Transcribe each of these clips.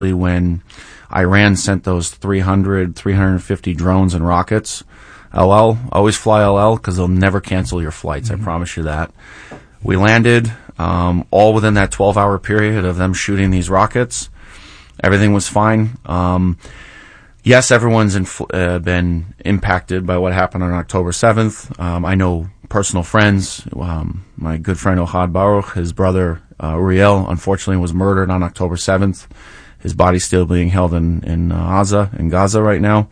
when Iran sent those 350 drones and rockets. LL, always fly LL because they'll never cancel your flights. I promise you that. We landed all within that 12-hour period of them shooting these rockets. Everything was fine. Yes, everyone's been impacted by what happened on October 7th. I know personal friends. My good friend Ohad Baruch, his brother Uriel, unfortunately was murdered on October 7th. His body's still being held in Gaza right now.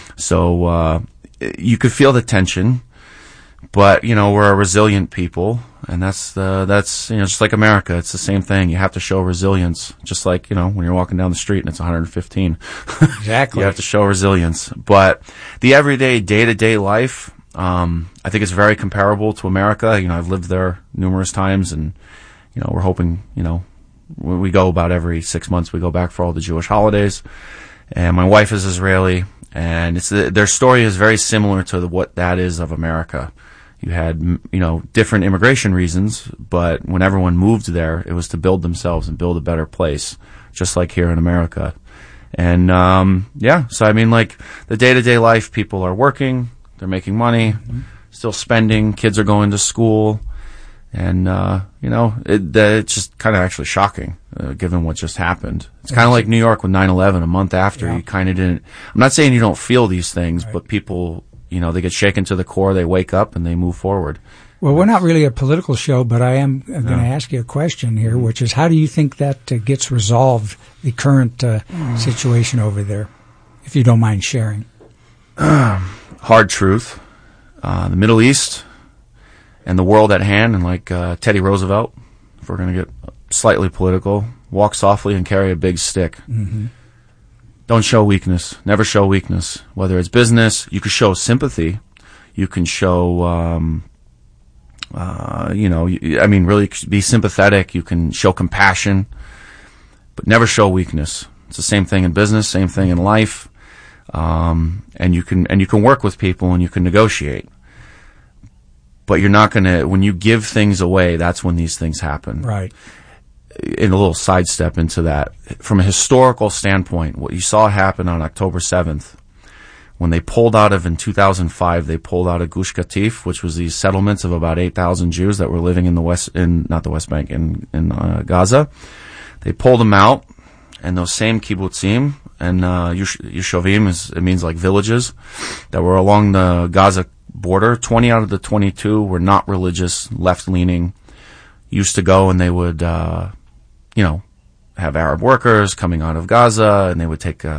So you could feel the tension, but we're a resilient people, and that's just like America. It's the same thing. You have to show resilience, just like when you're walking down the street and it's 115. Exactly. You have to show resilience. But the everyday, day-to-day life, I think it's very comparable to America. I've lived there numerous times, and we're hoping we go about every 6 months. We go back for all the Jewish holidays, and my wife is Israeli. And their story is very similar to what that is of America. You had, different immigration reasons, but when everyone moved there, it was to build themselves and build a better place, just like here in America. And, so the day-to-day life, people are working, they're making money, still spending, kids are going to school. And, it's just kind of actually shocking, given what just happened. It's kind of like New York with 9/11 a month after. You kind of didn't. I'm not saying you don't feel these things, but people, they get shaken to the core, they wake up, and they move forward. Well, we're not really a political show, but I am going to ask you a question here, which is how do you think that gets resolved, the current situation over there, if you don't mind sharing? Hard truth. The Middle East and the world at hand, and like Teddy Roosevelt, if we're going to get slightly political, walk softly and carry a big stick. Don't show weakness. Never show weakness. Whether it's business, you can show sympathy. You can show, really be sympathetic. You can show compassion, but never show weakness. It's the same thing in business, same thing in life. And you can work with people and you can negotiate. But you're not going to, when you give things away, that's when these things happen. Right. In a little sidestep into that, from a historical standpoint, what you saw happen on October 7th, when they pulled out of, in 2005, they pulled out of Gush Katif, which was these settlements of about 8,000 Jews that were living in not the West Bank, in Gaza. They pulled them out, and those same kibbutzim, and Yushavim, it means like villages, that were along the Gaza border, 20 out of the 22 were not religious, left-leaning, used to go and they would, have Arab workers coming out of Gaza, and they would take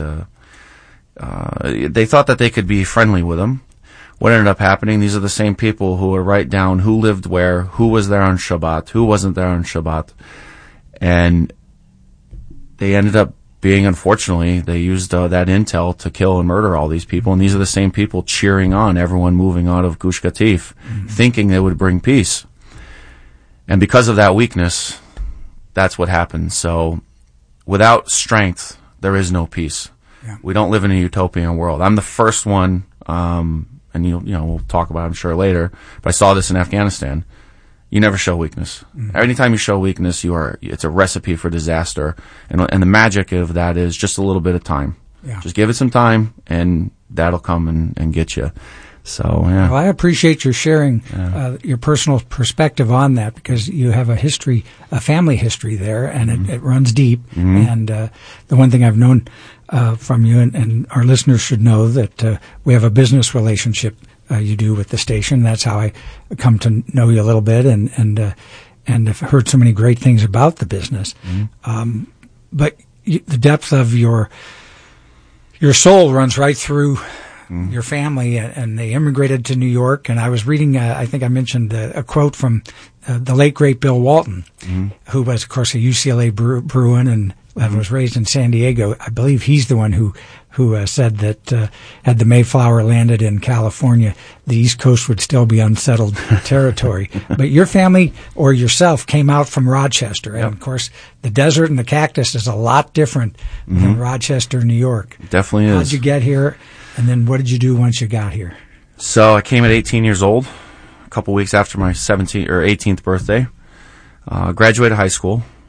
they thought that they could be friendly with them. What ended up happening, these are the same people who would write down who lived where, who was there on Shabbat, who wasn't there on Shabbat, and they ended up being, unfortunately, they used that intel to kill and murder all these people, and these are the same people cheering on everyone moving out of Gush Katif, thinking they would bring peace. And because of that weakness, that's what happened. So without strength, there is no peace. Yeah. We don't live in a utopian world. I'm the first one, and we'll talk about it, I'm sure, later, but I saw this in Afghanistan. You never show weakness. Anytime you show weakness, it's a recipe for disaster. And the magic of that is just a little bit of time. Yeah. Just give it some time, and that'll come and get you. So, yeah. Well, I appreciate your sharing your personal perspective on that, because you have a family history there, and it runs deep. And the one thing I've known from you, and our listeners should know, that we have a business relationship you do with the station. That's how I come to know you a little bit, and I've heard so many great things about the business. But the depth of your soul runs right through your family, and they immigrated to New York. And I was reading, I think I mentioned a quote from the late great Bill Walton, who was, of course, a UCLA Bruin and was raised in San Diego. I believe he's the one who said that had the Mayflower landed in California, the East Coast would still be unsettled territory. But your family, or yourself, came out from Rochester. And, of course, the desert and the cactus is a lot different than Rochester, New York. It definitely is. How'd you get here? And then what did you do once you got here? So I came at 18 years old, a couple weeks after my 17th or 18th birthday. Graduated high school.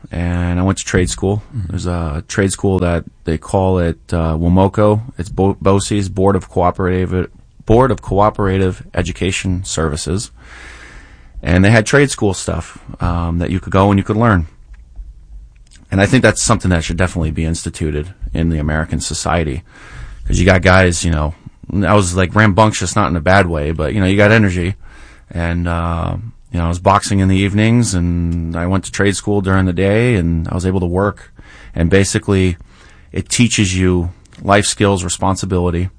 and I went to trade school. There's a trade school that they call it WMOCO. It's BOCES, Board of Cooperative Education Services, and they had trade school stuff that you could go and you could learn. And I think that's something that should definitely be instituted in the American society, because you got guys, you know, I was like rambunctious, not in a bad way, but you know, you got energy, and you know, I was boxing in the evenings, and I went to trade school during the day, and I was able to work. And basically, it teaches you life skills, responsibility,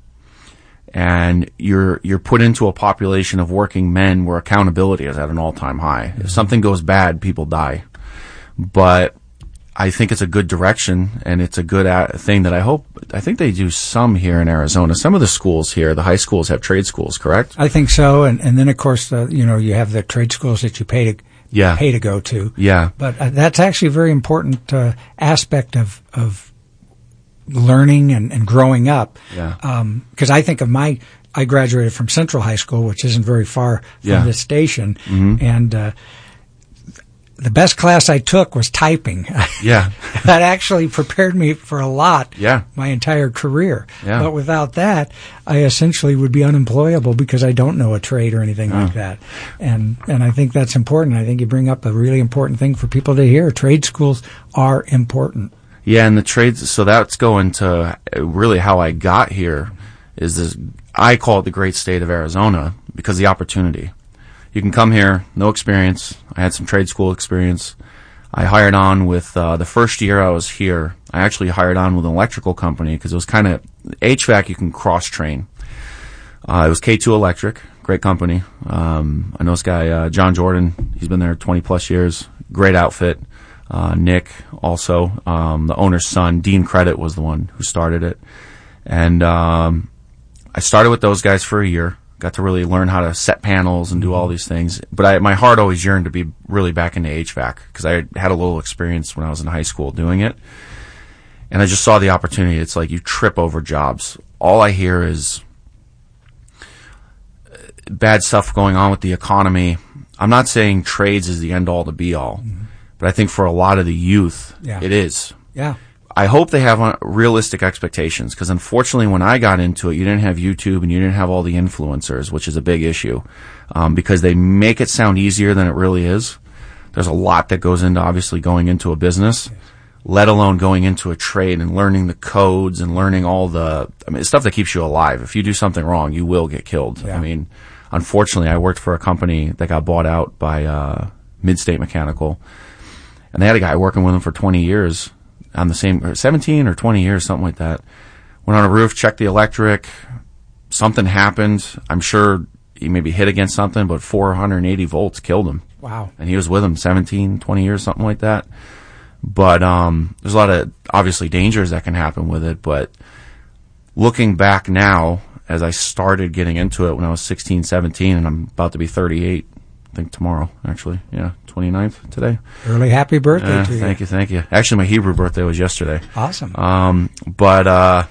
and you're put into a population of working men where accountability is at an all-time high. If something goes bad, people die. But I think it's a good direction, and it's a good thing that I think they do some here in Arizona. Some of the schools here, the high schools, have trade schools, correct? I think so. And then, of course, you know, you have the trade schools that you pay to go to. Yeah. But that's actually a very important aspect of learning and growing up. Yeah. Because I think of I graduated from Central High School, which isn't very far from this station. Mm-hmm. And the best class I took was typing. Yeah. That actually prepared me for a lot my entire career. Yeah. But without that, I essentially would be unemployable because I don't know a trade or anything like that. And I think that's important. I think you bring up a really important thing for people to hear. Trade schools are important. Yeah, and the trades, so that's going to really how I got here is this, I call it the great state of Arizona because the opportunity. You can come here, no experience. I had some trade school experience. I hired on with, the first year I was here, I actually hired on with an electrical company because it was kind of, HVAC you can cross-train. It was K2 Electric, great company. I know this guy, John Jordan, he's been there 20 plus years, great outfit. Nick also, the owner's son, Dean Credit was the one who started it. And, I started with those guys for a year. Got to really learn how to set panels and do all these things. But my heart always yearned to be really back into HVAC because I had a little experience when I was in high school doing it. And I just saw the opportunity. It's like you trip over jobs. All I hear is bad stuff going on with the economy. I'm not saying trades is the end-all to be-all, but I think for a lot of the youth, it is. Yeah. I hope they have realistic expectations because unfortunately when I got into it, you didn't have YouTube and you didn't have all the influencers, which is a big issue because they make it sound easier than it really is. There's a lot that goes into obviously going into a business, let alone going into a trade and learning the codes and learning all the stuff that keeps you alive. If you do something wrong, you will get killed. Yeah. I mean, unfortunately, I worked for a company that got bought out by Midstate Mechanical, and they had a guy working with them for 20 years. On the same, 17 or 20 years, something like that. Went on a roof, checked the electric. Something happened. I'm sure he maybe hit against something, but 480 volts killed him. Wow. And he was with him 17, 20 years, something like that. But there's a lot of, obviously, dangers that can happen with it. But looking back now, as I started getting into it when I was 16, 17, and I'm about to be 38, I think tomorrow, actually. Yeah, 29th today. Early happy birthday to you. Thank you. Actually, my Hebrew birthday was yesterday. Awesome. But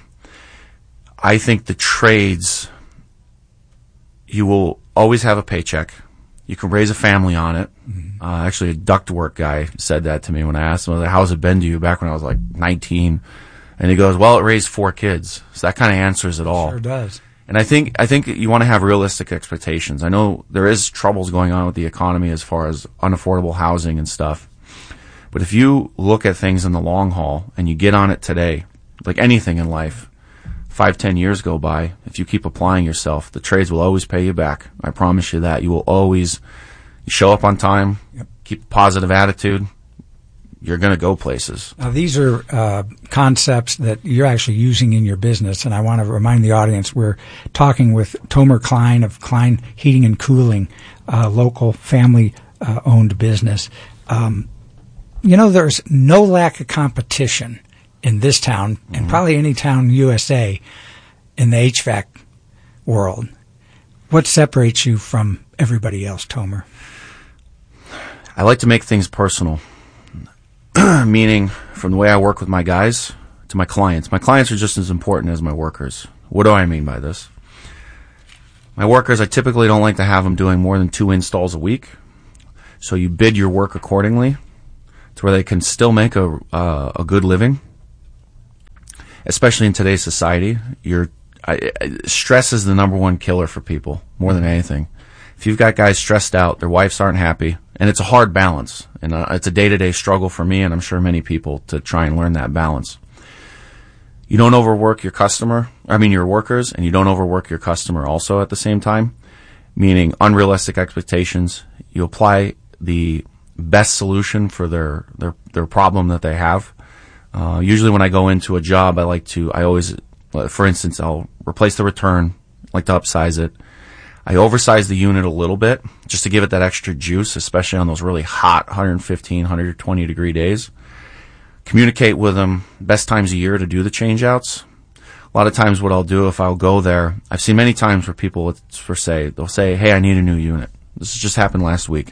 I think the trades, you will always have a paycheck. You can raise a family on it. Mm-hmm. Actually, a ductwork guy said that to me when I asked him, how's it been to you back when I was like 19? And he goes, well, it raised 4 kids. So that kind of answers it all. Sure does. And I think you want to have realistic expectations. I know there is troubles going on with the economy as far as unaffordable housing and stuff. But if you look at things in the long haul and you get on it today, like anything in life, 5-10 years go by, if you keep applying yourself, the trades will always pay you back. I promise you that. You will always show up on time, keep a positive attitude, you're going to go places. Now, these are concepts that you're actually using in your business, and I want to remind the audience we're talking with Tomer Klein of Klein Heating and Cooling, local family-owned business. There's no lack of competition in this town, and probably any town in USA, in the HVAC world. What separates you from everybody else, Tomer? I like to make things personal. Meaning, from the way I work with my guys to my clients. My clients are just as important as my workers. What do I mean by this? My workers, I typically don't like to have them doing more than 2 installs a week. So you bid your work accordingly to where they can still make a good living, especially in today's society. Stress is the number one killer for people, more than anything. If you've got guys stressed out, their wives aren't happy, and it's a hard balance, and it's a day-to-day struggle for me, and I'm sure many people, to try and learn that balance. You don't overwork your workers, and you don't overwork your customer also at the same time, meaning unrealistic expectations. You apply the best solution for their problem that they have. Usually when I go into a job, for instance, I'll replace the return, like to upsize it. I oversize the unit a little bit just to give it that extra juice, especially on those really hot 115, 120 degree days. Communicate with them best times a year to do the change outs. A lot of times what I'll do, if I'll go there, I've seen many times where people they'll say, hey, I need a new unit. This just happened last week.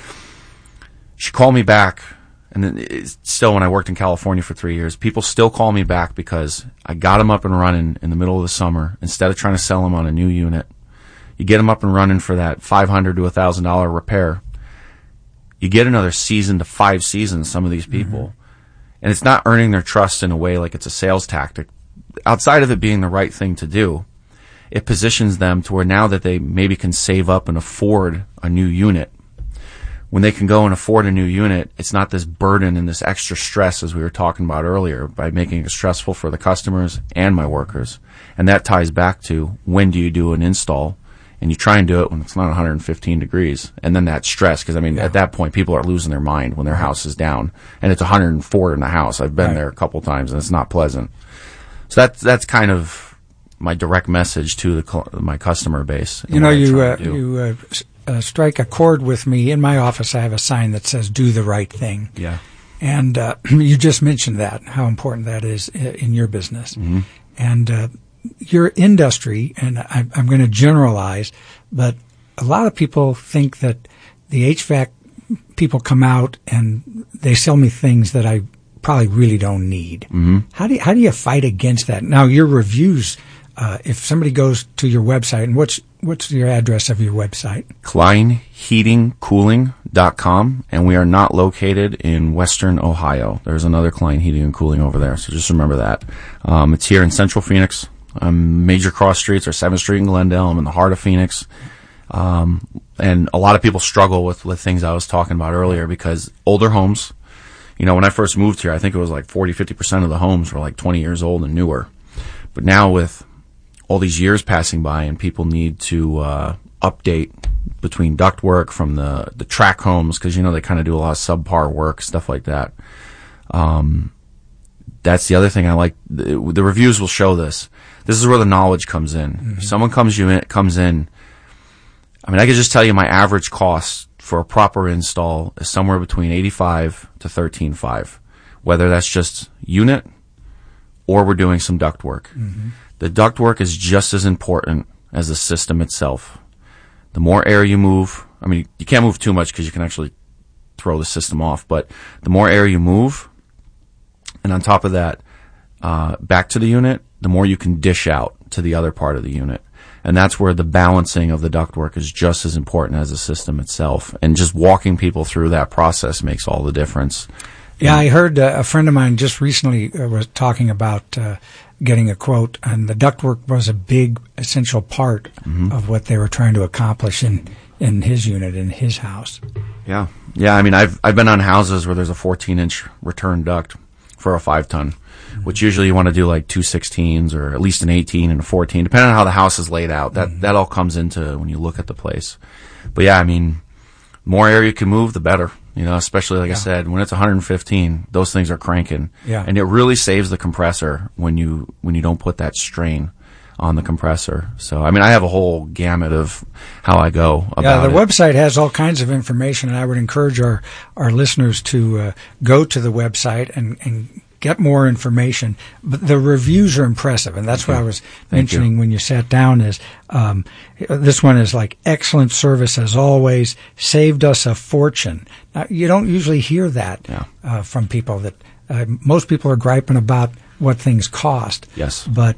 She called me back, and then still, when I worked in California for 3 years, people still call me back because I got them up and running in the middle of the summer. Instead of trying to sell them on a new unit, you get them up and running for that $500 to $1,000 repair. You get another season to 5 seasons, some of these people. Mm-hmm. And it's not earning their trust in a way like it's a sales tactic. Outside of it being the right thing to do, it positions them to where now that they maybe can save up and afford a new unit, when they can go and afford a new unit, it's not this burden and this extra stress as we were talking about earlier, by making it stressful for the customers and my workers. And that ties back to, when do you do an install? And you try and do it when it's not 115 degrees. And then that stress, because at that point, people are losing their mind when their house is down. And it's 104 in the house. I've been there a couple times, and it's not pleasant. So that's kind of my direct message to my customer base. You strike a chord with me. In my office, I have a sign that says, do the right thing. Yeah. And you just mentioned that, how important that is in your business. Mm-hmm. And your industry, and I'm going to generalize, but a lot of people think that the HVAC people come out and they sell me things that I probably really don't need. Mm-hmm. How do you fight against that? Now, your reviews, if somebody goes to your website, and what's your address of your website? KleinHeatingCooling.com, and we are not located in Western Ohio. There's another Klein Heating and Cooling over there, so just remember that. It's here in Central Phoenix. Major cross streets are 7th Street in Glendale. I'm in the heart of Phoenix. And a lot of people struggle with things I was talking about earlier, because older homes, when I first moved here, I think it was like 40-50% of the homes were like 20 years old and newer. But now with all these years passing by and people need to update between ductwork from the track homes, because, they kind of do a lot of subpar work, stuff like that. That's the other thing I like. The reviews will show this. This is where the knowledge comes in. Mm-hmm. If someone comes in, I could just tell you my average cost for a proper install is somewhere between $85 to $13.5, whether that's just unit or we're doing some duct work. Mm-hmm. The duct work is just as important as the system itself. The more air you move, you can't move too much because you can actually throw the system off, but the more air you move, and on top of that, back to the unit, the more you can dish out to the other part of the unit. And that's where the balancing of the ductwork is just as important as the system itself. And just walking people through that process makes all the difference. Yeah, I heard a friend of mine just recently was talking about getting a quote, and the ductwork was a big, essential part of what they were trying to accomplish in his unit, in his house. Yeah. I've been on houses where there's a 14-inch return duct for a 5-ton, which usually you want to do like 2 16s or at least an 18 and a 14, depending on how the house is laid out. That all comes into when you look at the place. But yeah, more air you can move, the better. Especially like I said, when it's 115, those things are cranking. Yeah. And it really saves the compressor when you don't put that strain on the compressor. So, I have a whole gamut of how I go about it. The website has all kinds of information, and I would encourage our listeners to go to the website and get more information. But the reviews are impressive, and that's what I was mentioning when you sat down is this one is like, excellent service as always, saved us a fortune. Now, you don't usually hear that from people. That most people are griping about what things cost. Yes. But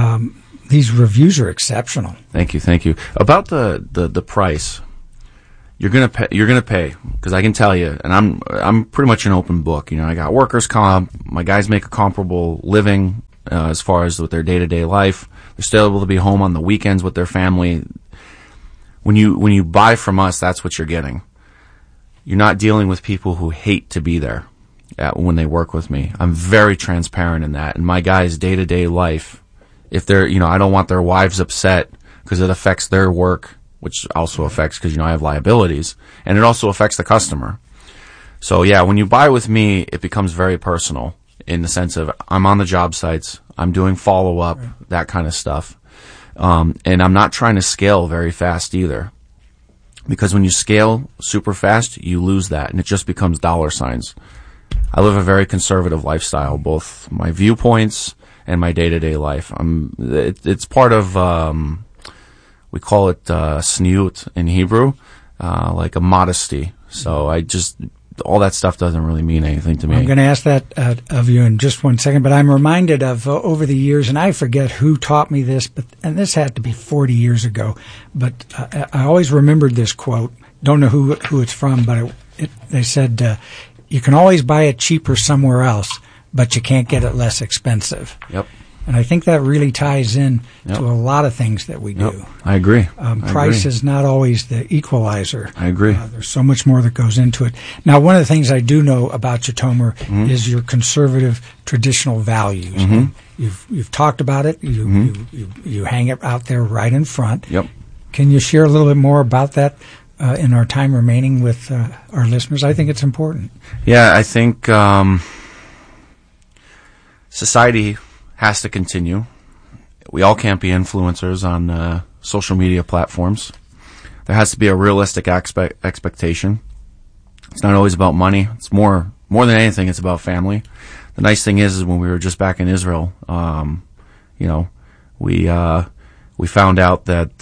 these reviews are exceptional. Thank you. About the price, you're gonna pay, because I can tell you, and I'm pretty much an open book. I got workers' comp. My guys make a comparable living as far as with their day-to-day life. They're still able to be home on the weekends with their family. When you buy from us, that's what you're getting. You're not dealing with people who hate to be there when they work with me. I'm very transparent in that. And my guys' day-to-day life, if they're, I don't want their wives upset because it affects their work, which also affects, because, I have liabilities, and it also affects the customer. So yeah, when you buy with me, it becomes very personal in the sense of I'm on the job sites, I'm doing follow-up, that kind of stuff. And I'm not trying to scale very fast either. Because when you scale super fast, you lose that, and it just becomes dollar signs. I live a very conservative lifestyle, both my viewpoints and my day-to-day life. It's part of, we call it sniut in Hebrew, like a modesty. So all that stuff doesn't really mean anything to me. I'm going to ask that of you in just one second, but I'm reminded of over the years, and I forget who taught me this, and this had to be 40 years ago, but I always remembered this quote. Don't know who it's from, but they said, you can always buy it cheaper somewhere else, but you can't get it less expensive. Yep. And I think that really ties in to a lot of things that we do. I agree. Price is not always the equalizer. I agree. There's so much more that goes into it. Now, one of the things I do know about you, Tomer, is your conservative traditional values. Mm-hmm. You've talked about it. You hang it out there right in front. Yep. Can you share a little bit more about that in our time remaining with our listeners? I think it's important. Yeah, I think society has to continue. We all can't be influencers on social media platforms. There has to be a realistic expectation. It's not always about money. It's more than anything, it's about family. The nice thing is when we were just back in Israel, we found out that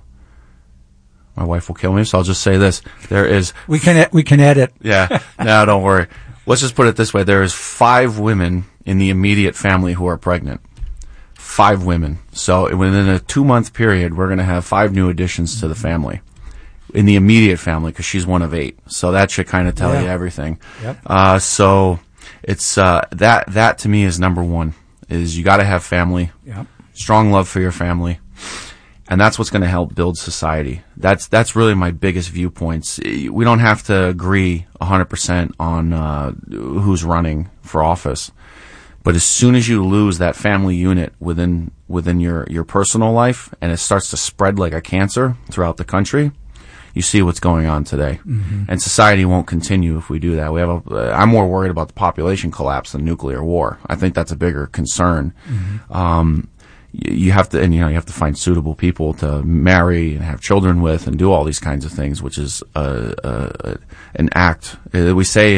my wife will kill me, so I'll just say this: there is we can edit. Yeah, no, don't worry. Let's just put it this way: there is 5 women in the immediate family who are pregnant. 5 women. So within a 2-month period, we're going to have 5 new additions to the family. In the immediate family, because she's one of 8. So that should kind of tell you everything. Yep. So it's that to me is number one, is you got to have family. Yep. Strong love for your family. And that's what's going to help build society. That's really my biggest viewpoints. We don't have to agree 100% on who's running for office. But as soon as you lose that family unit within your personal life, and it starts to spread like a cancer throughout the country, you see what's going on today. Mm-hmm. And society won't continue if we do that. I'm more worried about the population collapse than nuclear war. I think that's a bigger concern. Mm-hmm. You have to find suitable people to marry and have children with and do all these kinds of things, which is an act. We say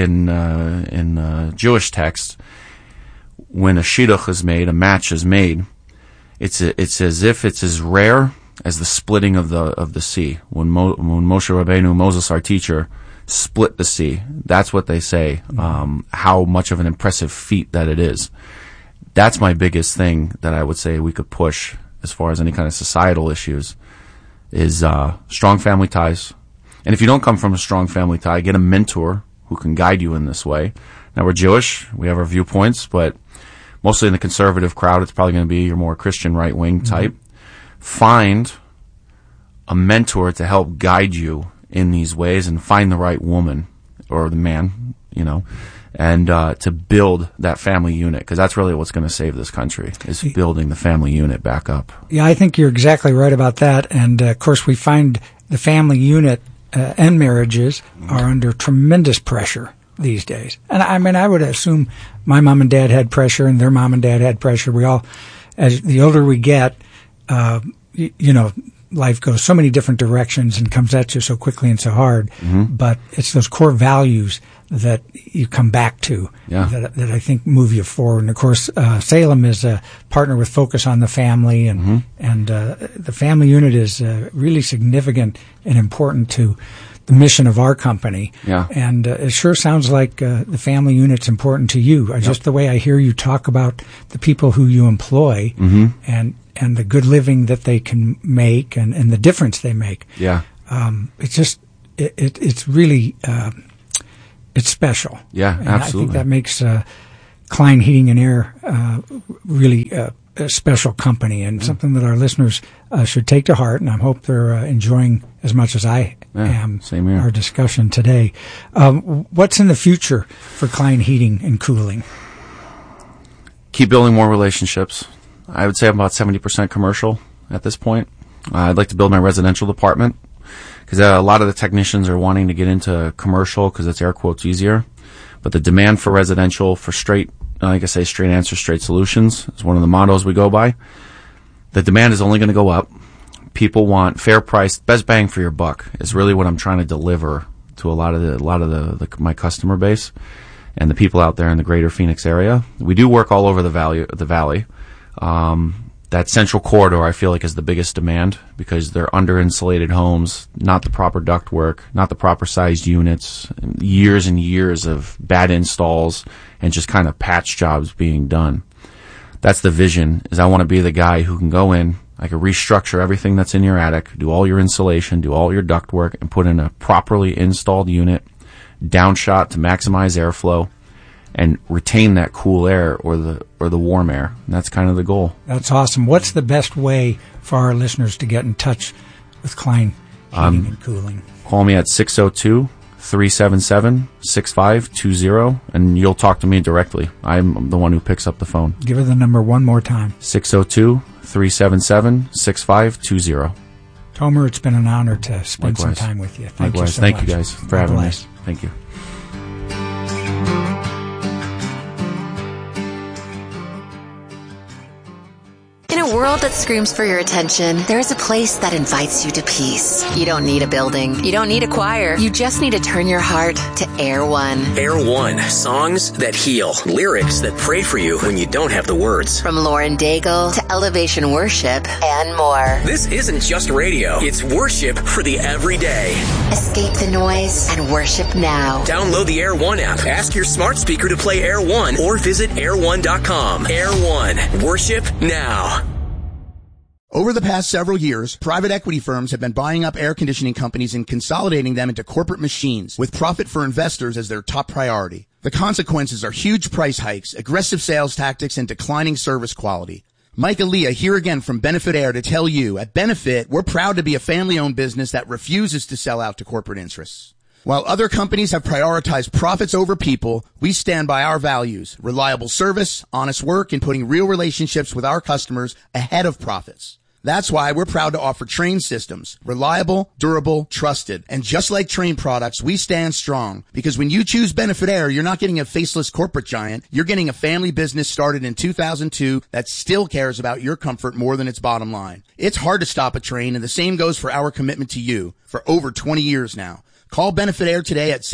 in Jewish text, when a shidduch is made, a match is made, it's as if it's as rare as the splitting of the sea. When Moshe Rabbeinu, Moses, our teacher, split the sea, that's what they say. How much of an impressive feat that it is. That's my biggest thing that I would say we could push as far as any kind of societal issues is strong family ties. And if you don't come from a strong family tie, get a mentor who can guide you in this way. Now, we're Jewish, we have our viewpoints, but mostly in the conservative crowd, it's probably going to be your more Christian right-wing type. Find a mentor to help guide you in these ways, and find the right woman or the man, and to build that family unit, because that's really what's going to save this country, is building the family unit back up. Yeah, I think you're exactly right about that. And, of course, we find the family unit and marriages are under tremendous pressure these days. And I would assume my mom and dad had pressure and their mom and dad had pressure. We all, as the older we get, life goes so many different directions and comes at you so quickly and so hard. Mm-hmm. But it's those core values that you come back to that I think move you forward. And of course, Salem is a partner with Focus on the Family, and the family unit is really significant and important to the mission of our company. Yeah. And it sure sounds like the family unit's important to you. Just the way I hear you talk about the people who you employ and the good living that they can make and the difference they make. Yeah. It's just it's really it's special. Yeah, and absolutely. I think that makes Klein Heating and Air really a special company, and something that our listeners should take to heart. And I hope they're enjoying as much as I am same here. Our discussion today. What's in the future for Klein Heating and Cooling? Keep building more relationships. I would say I'm about 70% commercial at this point. I'd like to build my residential department because a lot of the technicians are wanting to get into commercial because it's air quotes easier. But the demand for residential, for straight, like I say, straight answers, straight solutions is one of the mottos we go by. The demand is only going to go up. People want fair price, best bang for your buck is really what I'm trying to deliver to a lot of my customer base and the people out there in the greater Phoenix area. We do work all over the valley. That central corridor I feel like is the biggest demand because they're under-insulated homes, not the proper ductwork, not the proper sized units, years and years of bad installs and just kind of patch jobs being done. That's the vision, is I want to be the guy who can go in, I can restructure everything that's in your attic, do all your insulation, do all your ductwork, and put in a properly installed unit, downshot to maximize airflow, and retain that cool air or the warm air. And that's kind of the goal. That's awesome. What's the best way for our listeners to get in touch with Klein Heating and Cooling? Call me at 602-377-6520, and you'll talk to me directly. I'm the one who picks up the phone. Give her the number one more time. 602-377-6520. Tomer, it's been an honor to spend some time with you. Thank you so much. Thank you guys for having me. Thank you. In a world that screams for your attention, there is a place that invites you to peace. You don't need a building. You don't need a choir. You just need to turn your heart to Air One. Air One, songs that heal, lyrics that pray for you when you don't have the words. From Lauren Daigle to Elevation Worship and more. This isn't just radio. It's worship for the everyday. Escape the noise and worship now. Download the Air One app. Ask your smart speaker to play Air One or visit air1.com. Air One, worship now. Over the past several years, private equity firms have been buying up air conditioning companies and consolidating them into corporate machines with profit for investors as their top priority. The consequences are huge price hikes, aggressive sales tactics, and declining service quality. Mike Aaliyah here again from Benefit Air to tell you, at Benefit, we're proud to be a family-owned business that refuses to sell out to corporate interests. While other companies have prioritized profits over people, we stand by our values, reliable service, honest work, and putting real relationships with our customers ahead of profits. That's why we're proud to offer Trane systems. Reliable, durable, trusted. And just like Trane products, we stand strong. Because when you choose Benefit Air, you're not getting a faceless corporate giant. You're getting a family business started in 2002 that still cares about your comfort more than its bottom line. It's hard to stop a Trane, and the same goes for our commitment to you for over 20 years now. Call Benefit Air today at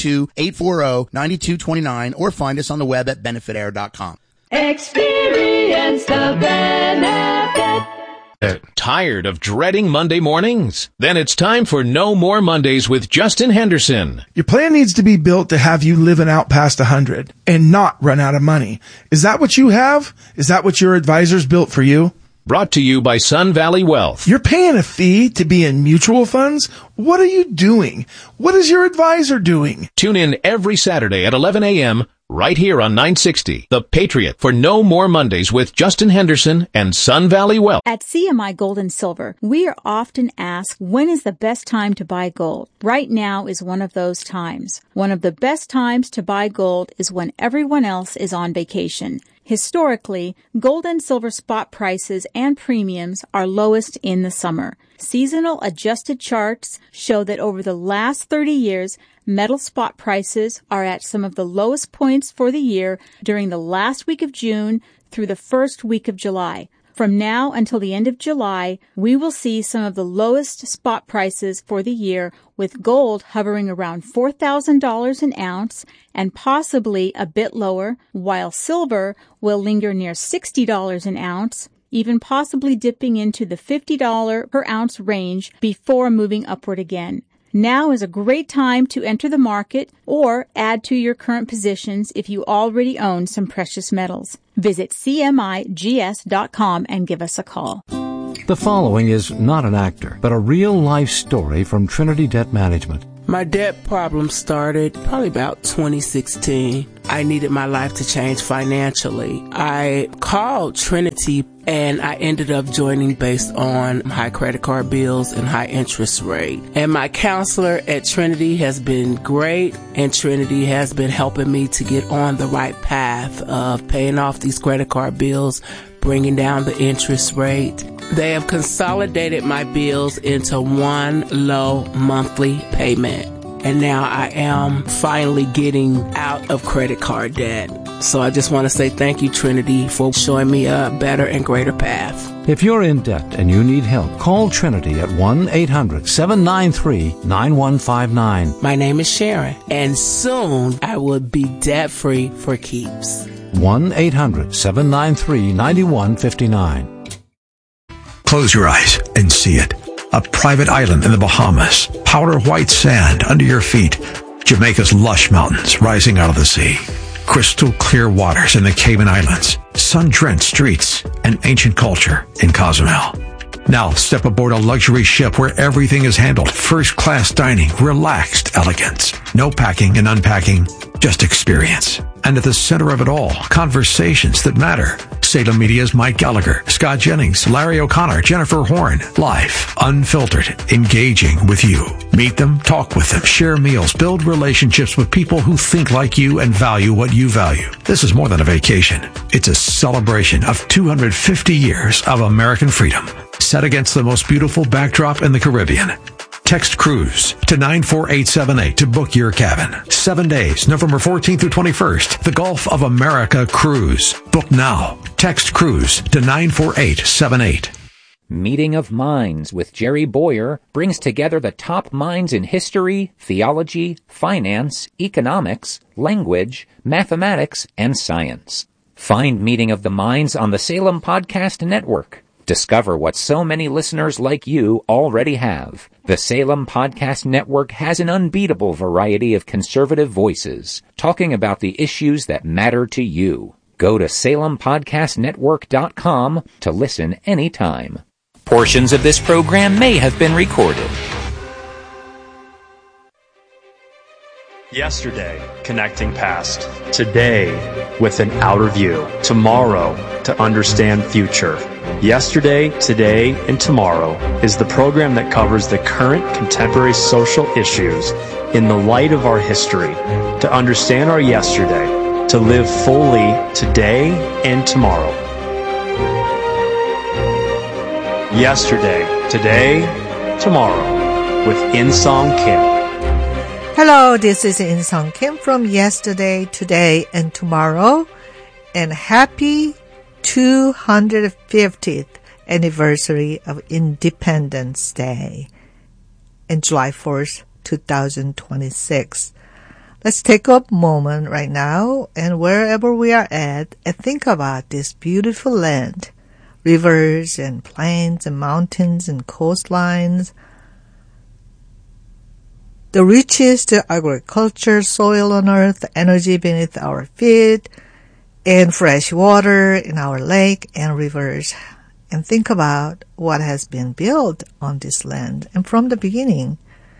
602-840-9229 or find us on the web at benefitair.com. Experience the benefit. Tired of dreading Monday mornings? Then it's time for No More Mondays with Justin Henderson. Your plan needs to be built to have you living out past 100 and not run out of money. Is that what you have? Is that what your advisors built for you? Brought to you by Sun Valley Wealth. You're paying a fee to be in mutual funds? What are you doing? What is your advisor doing? Tune in every Saturday at 11 a.m. right here on 960, The Patriot, for No More Mondays with Justin Henderson and Sun Valley Wealth. At CMI Gold and Silver, we are often asked, when is the best time to buy gold? Right now is one of those times. One of the best times to buy gold is when everyone else is on vacation. Historically, gold and silver spot prices and premiums are lowest in the summer. Seasonal adjusted charts show that over the last 30 years, metal spot prices are at some of the lowest points for the year during the last week of June through the first week of July. From now until the end of July, we will see some of the lowest spot prices for the year, with gold hovering around $4,000 an ounce and possibly a bit lower, while silver will linger near $60 an ounce, even possibly dipping into the $50 per ounce range before moving upward again. Now is a great time to enter the market or add to your current positions if you already own some precious metals. Visit CMIGS.com and give us a call. The following is not an actor, but a real-life story from Trinity Debt Management. My debt problem started probably about 2016. I needed my life to change financially. I called Trinity and I ended up joining based on high credit card bills and high interest rate. And my counselor at Trinity has been great, and Trinity has been helping me to get on the right path of paying off these credit card bills, bringing down the interest rate. They have consolidated my bills into one low monthly payment. And now I am finally getting out of credit card debt. So I just want to say thank you, Trinity, for showing me a better and greater path. If you're in debt and you need help, call Trinity at 1-800-793-9159. My name is Sharon, and soon I will be debt-free for keeps. 1-800-793-9159. Close your eyes and see it. A private island in the Bahamas. Powder white sand under your feet. Jamaica's lush mountains rising out of the sea. Crystal clear waters in the Cayman Islands. Sun-drenched streets and ancient culture in Cozumel. Now step aboard a luxury ship where everything is handled. First-class dining, relaxed elegance. No packing and unpacking, just experience. And at the center of it all, conversations that matter. Salem Media's Mike Gallagher, Scott Jennings, Larry O'Connor, Jennifer Horn. Live, unfiltered, engaging with you. Meet them, talk with them, share meals, build relationships with people who think like you and value what you value. This is more than a vacation. It's a celebration of 250 years of American freedom, set against the most beautiful backdrop in the Caribbean. Text cruise to 94878 to book your cabin. 7 days, November 14th through 21st. The Gulf of America Cruise. Book now. Text cruise to 94878. Meeting of Minds with Jerry Boyer brings together the top minds in history, theology, finance, economics, language, mathematics, and science. Find Meeting of the Minds on the Salem Podcast Network. Discover what so many listeners like you already have. The Salem Podcast Network has an unbeatable variety of conservative voices talking about the issues that matter to you. Go to salempodcastnetwork.com to listen anytime. Portions of this program may have been recorded. Yesterday, connecting past. Today, with an outer view. Tomorrow, to understand future. Yesterday, Today, and Tomorrow is the program that covers the current contemporary social issues in the light of our history, to understand our yesterday, to live fully today and tomorrow. Yesterday, Today, Tomorrow with In-Song Kim. Hello, this is In-Song Kim from Yesterday, Today, and Tomorrow, and happy 250th anniversary of Independence Day and July 4th, 2026. Let's take a moment right now and wherever we are at and think about this beautiful land, rivers and plains and mountains and coastlines, the richest agriculture soil on earth, energy beneath our feet, and fresh water in our lake and rivers. And think about what has been built on this land. And from the beginning,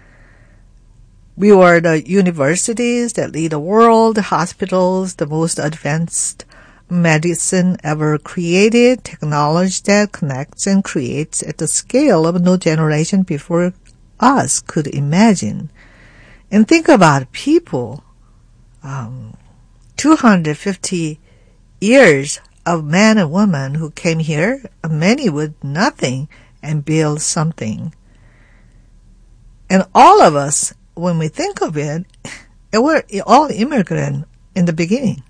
we were the universities that lead the world, hospitals, the most advanced medicine ever created, technology that connects and creates at the scale of no generation before us could imagine. And think about people, 250 years of men and women who came here, many with nothing, and built something. And all of us, when we think of it, we're all immigrant in the beginning.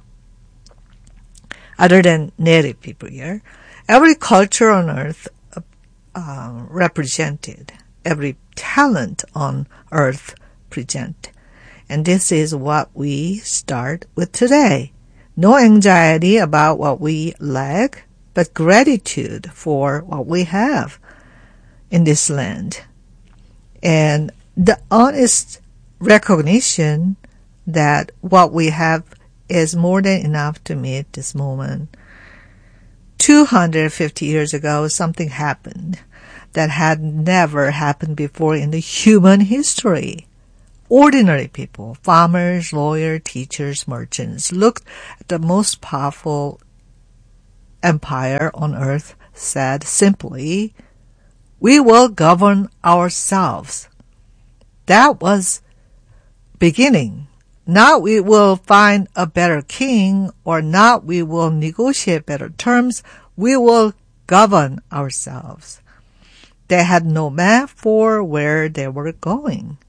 Other than native people here, every culture on earth represented, every talent on earth present. And this is what we start with today. No anxiety about what we lack, but gratitude for what we have in this land. And the honest recognition that what we have is more than enough to meet this moment. 250 years ago, something happened that had never happened before in the human history. ordinary people, farmers, lawyers, teachers, merchants, looked at the most powerful empire on earth, said simply, "We will govern ourselves." That was beginning. Not we will find a better king, or not we will negotiate better terms. We will govern ourselves. They had no map for where they were going.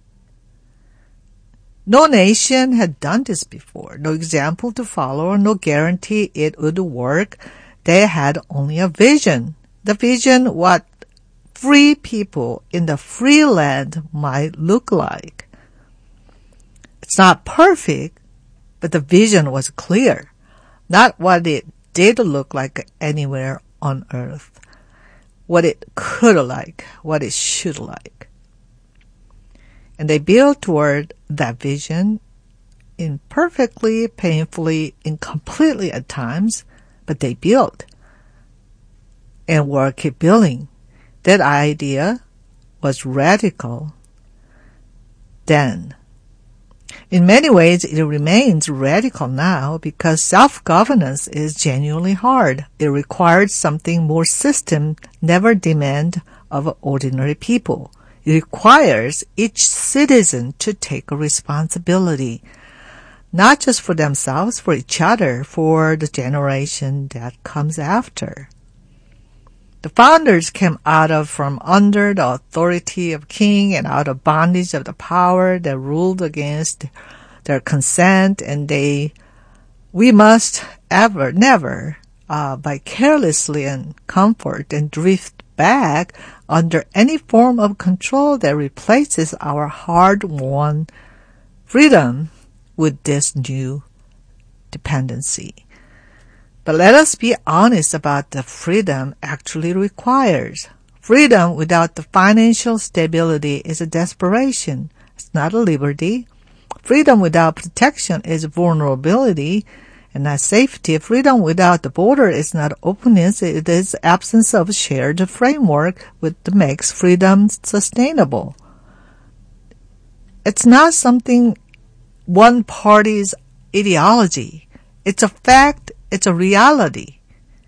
No nation had done this before. No example to follow, no guarantee it would work. They had only a vision. The vision what free people in the free land might look like. It's not perfect, but the vision was clear. Not what it did look like anywhere on earth. What it could like, what it should like. And they built toward that vision imperfectly, painfully, incompletely at times, but they built and were keep building. That idea was radical then. In many ways, it remains radical now because self-governance is genuinely hard. It requires something more system never demand of ordinary people. It requires each citizen to take a responsibility, not just for themselves, for each other, for the generation that comes after. The founders came from under the authority of king and out of bondage of the power that ruled against their consent, and we must never, by carelessly and comfort and drift back under any form of control that replaces our hard-won freedom with this new dependency. But let us be honest about the freedom actually requires. Freedom without the financial stability is a desperation. It's not a liberty. Freedom without protection is vulnerability and not safety. Freedom without the border is not openness. It is absence of shared framework which makes freedom sustainable. It's not something one party's ideology. It's a fact. It's a reality.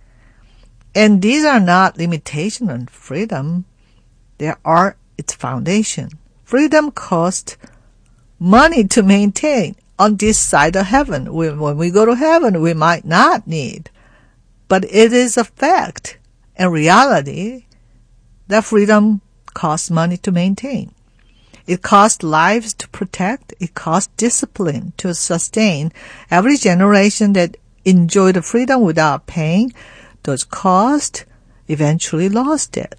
And these are not limitations on freedom. They are its foundation. Freedom costs money to maintain on this side of heaven. When we go to heaven, we might not need. But it is a fact and reality that freedom costs money to maintain. It costs lives to protect. It costs discipline to sustain. Every generation that enjoyed the freedom without paying those costs eventually lost it.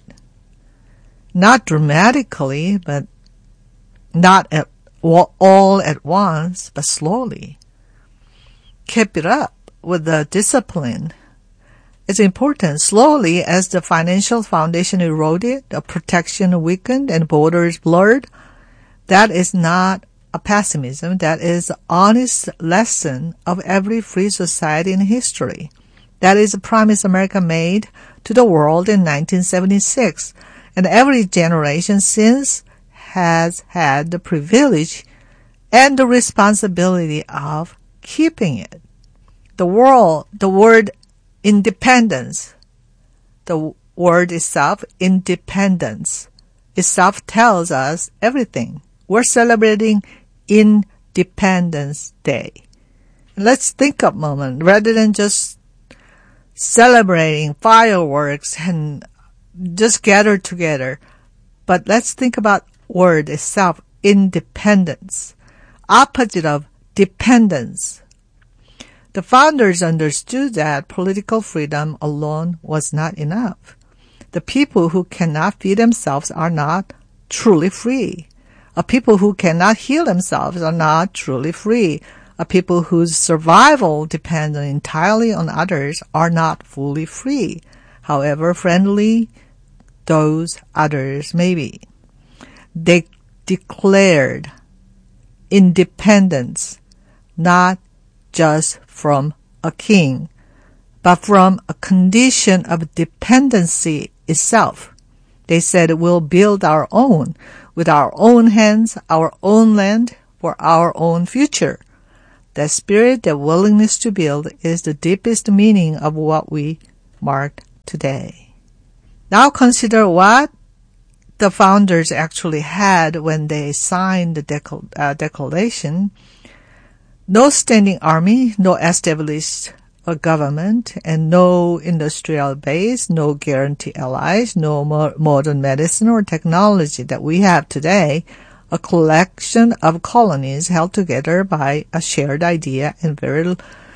Not dramatically, but not all at once, but slowly. Keep it up with the discipline. It's important. Slowly, as the financial foundation eroded, the protection weakened, and borders blurred, that is not a pessimism. That is an honest lesson of every free society in history. That is a promise America made to the world in 1976, and every generation since has had the privilege and the responsibility of keeping it. The word independence, the word itself, independence, itself tells us everything. We're celebrating Independence Day. Let's think a moment, rather than just celebrating fireworks and just gather together. But let's think about word itself, independence, opposite of dependence. The founders understood that political freedom alone was not enough. The people who cannot feed themselves are not truly free. A people who cannot heal themselves are not truly free. A people whose survival depends entirely on others are not fully free, however friendly those others may be. They declared independence not just from a king, but from a condition of dependency itself. They said, we'll build our own with our own hands, our own land, for our own future. That spirit, that willingness to build is the deepest meaning of what we marked today. Now consider what the founders actually had when they signed the declaration. No standing army, no established government, and no industrial base, no guaranteed allies, no modern medicine or technology that we have today. A collection of colonies held together by a shared idea and very